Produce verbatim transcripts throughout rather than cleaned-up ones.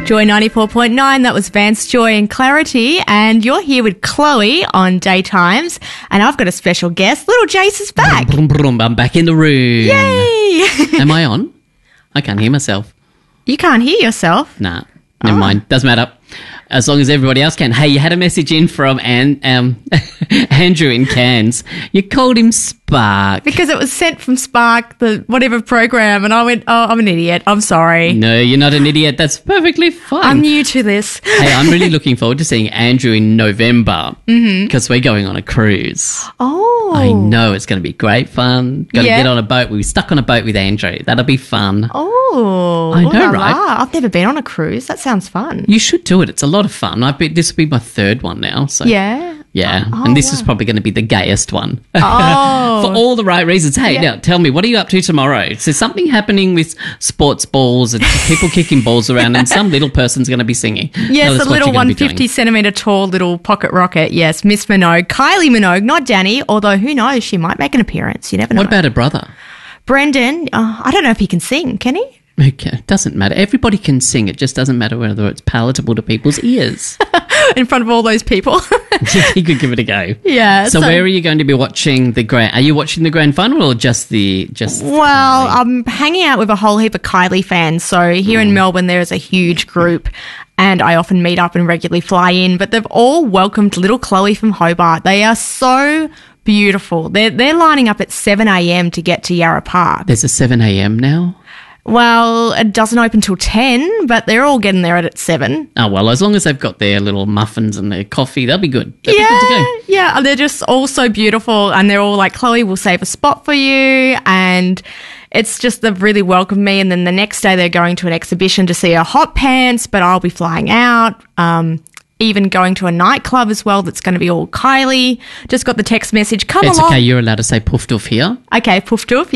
Joy ninety-four point nine, that was Vance, Joy and Clarity, and you're here with Chloe on Daytimes, and I've got a special guest. Little Jace is back. Brum, brum, brum. I'm back in the room. Yay! Am I on? I can't hear myself. You can't hear yourself? Nah, never Oh. mind. Doesn't matter. As long as everybody else can. Hey, you had a message in from An- um, Andrew in Cairns. You called him Spark. Because it was sent from Spark, the whatever program, and I went, oh, I'm an idiot. I'm sorry. No, you're not an idiot. That's perfectly fine. I'm new to this. Hey, I'm really looking forward to seeing Andrew in November because we're going on a cruise. Oh. I know it's going to be great fun. Got to Yeah. get on a boat. We were stuck on a boat with Andrew. That'll be fun. Oh. I know, ooh la right? la. I've never been on a cruise. That sounds fun. You should do it. It's a lot of fun. I bet this will be my third one now. So Yeah. yeah, Oh, and this is wow. probably going to be the gayest one. Oh. For all the right reasons. Hey, Yeah. now tell me, what are you up to tomorrow? Is there something happening with sports balls and people kicking balls around, and some little person's going to be singing? Tell Yes, us the what little you're gonna one be hundred fifty doing. centimetre tall little pocket rocket. Yes, Miss Minogue. Kylie Minogue, not Danny, although who knows, she might make an appearance. You never know. What about a brother? Brendan? Uh, I don't know if he can sing, can he? Okay, doesn't matter. Everybody can sing. It just doesn't matter whether it's palatable to people's ears. In front of all those people. You could give it a go. Yeah. So, where are you going to be watching the grand? Are you watching the grand final or just the just? Well, I'm hanging out with a whole heap of Kylie fans. So here Mm. in Melbourne, there is a huge group, and I often meet up and regularly fly in. But they've all welcomed little Chloe from Hobart. They are so beautiful. They're they're lining up at seven a.m. to get to Yarra Park. There's a seven a.m. now. Well, it doesn't open till ten, but they're all getting there at seven. Oh well, as long as they've got their little muffins and their coffee, they'll be good. They'll Yeah, be good to go. yeah, they're just all so beautiful, and they're all like, Chloe, we'll save a spot for you, and it's just they've really welcomed me. And then the next day they're going to an exhibition to see her hot pants, but I'll be flying out. Um, even going to a nightclub as well that's going to be all Kylie. Just got the text message, come It's along. okay. You're allowed to say poofed off here. Okay, poofed off,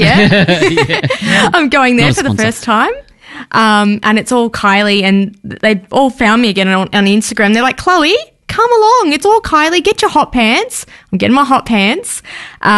yeah. I'm going there Not a for the sponsor. first time. Um, and it's all Kylie, and they all found me again on, on Instagram. They're like, Chloe, come along. It's all Kylie. Get your hot pants. I'm getting my hot pants. Um,